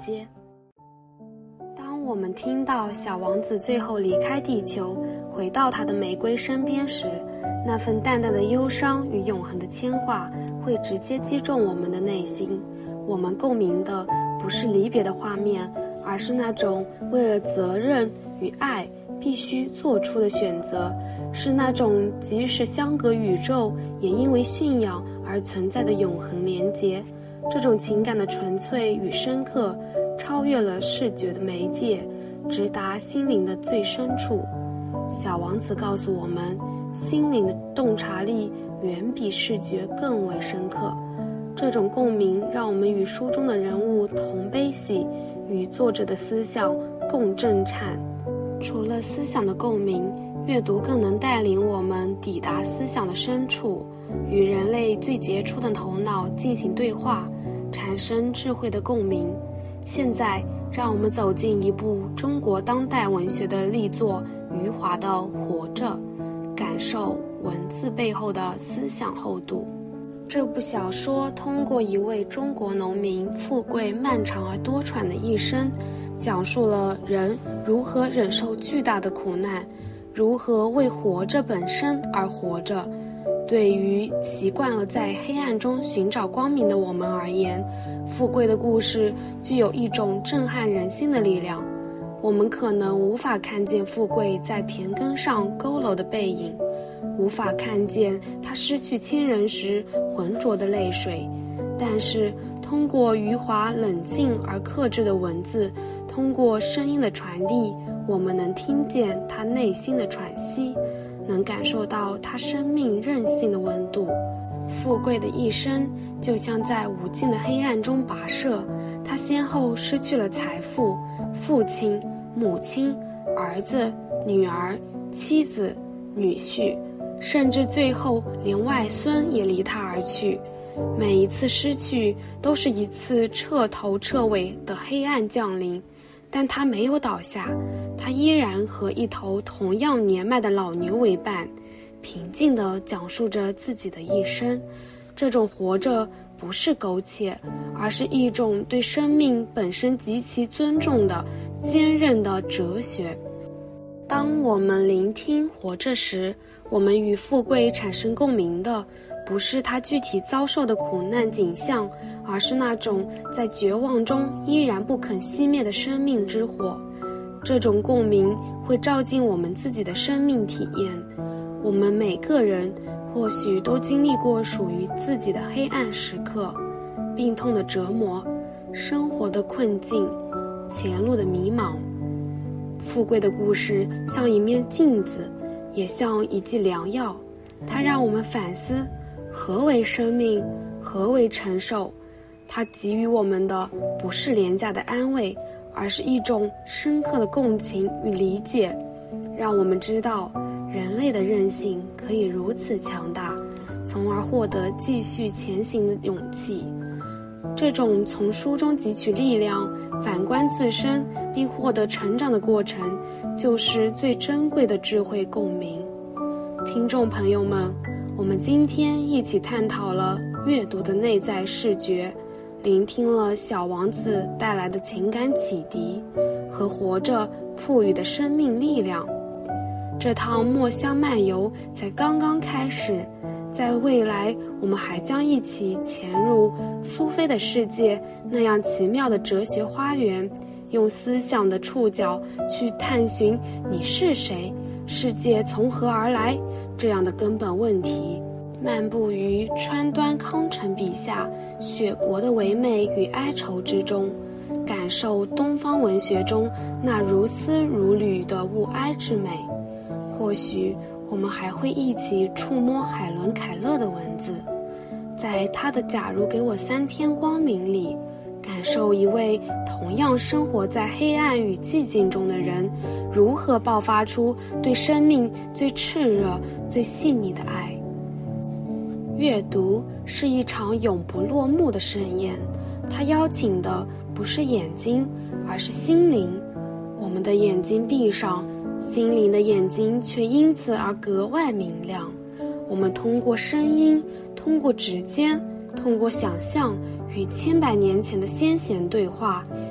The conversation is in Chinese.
接。当我们听到小王子最后离开地球，回到他的玫瑰身边时，那份淡淡的忧伤与永恒的牵挂会直接击中我们的内心。我们共鸣的不是离别的画面，而是那种为了责任与爱必须做出的选择，是那种即使相隔宇宙也因为驯养而存在的永恒连结。这种情感的纯粹与深刻，超越了视觉的媒介，直达心灵的最深处。小王子告诉我们，心灵的洞察力远比视觉更为深刻。这种共鸣让我们与书中的人物同悲喜，与作者的思想共振颤。除了思想的共鸣，阅读更能带领我们抵达思想的深处，与人类最杰出的头脑进行对话，产生智慧的共鸣。现在让我们走进一部中国当代文学的力作余华的《活着》，感受文字背后的思想厚度。这部小说通过一位中国农民富贵漫长而多舛的一生，讲述了人如何忍受巨大的苦难，如何为活着本身而活着。对于习惯了在黑暗中寻找光明的我们而言，富贵的故事具有一种震撼人心的力量。我们可能无法看见富贵在田埂上佝偻的背影，无法看见他失去亲人时浑浊的泪水，但是通过余华冷静而克制的文字，通过声音的传递，我们能听见他内心的喘息，能感受到他生命韧性的温度。富贵的一生就像在无尽的黑暗中跋涉，他先后失去了财富、父亲、母亲、儿子、女儿、妻子、女婿，甚至最后连外孙也离他而去。每一次失去都是一次彻头彻尾的黑暗降临，但他没有倒下，他依然和一头同样年迈的老牛为伴，平静地讲述着自己的一生。这种活着不是苟且，而是一种对生命本身极其尊重的坚韧的哲学。当我们聆听活着时，我们与富贵产生共鸣的不是他具体遭受的苦难景象，而是那种在绝望中依然不肯熄灭的生命之火。这种共鸣会照进我们自己的生命体验。我们每个人或许都经历过属于自己的黑暗时刻，病痛的折磨，生活的困境，前路的迷茫。富贵的故事像一面镜子，也像一剂良药，它让我们反思何为生命，何为承受。它给予我们的不是廉价的安慰，而是一种深刻的共情与理解，让我们知道人类的韧性可以如此强大，从而获得继续前行的勇气。这种从书中汲取力量，反观自身并获得成长的过程，就是最珍贵的智慧共鸣。听众朋友们，我们今天一起探讨了阅读的内在视觉，聆听了小王子带来的情感启迪和活着赋予的生命力量。这趟墨香漫游才刚刚开始，在未来我们还将一起潜入苏菲的世界那样奇妙的哲学花园，用思想的触角去探寻你是谁，世界从何而来这样的根本问题。漫步于川端康成笔下雪国的唯美与哀愁之中，感受东方文学中那如丝如缕的物哀之美。或许我们还会一起触摸海伦·凯勒的文字，在他的《假如给我3天光明》里，感受一位同样生活在黑暗与寂静中的人如何爆发出对生命最炽热、最细腻的爱。阅读是一场永不落幕的盛宴，它邀请的不是眼睛，而是心灵。我们的眼睛闭上，心灵的眼睛却因此而格外明亮。我们通过声音，通过指尖，通过想象，与千百年前的先贤对话，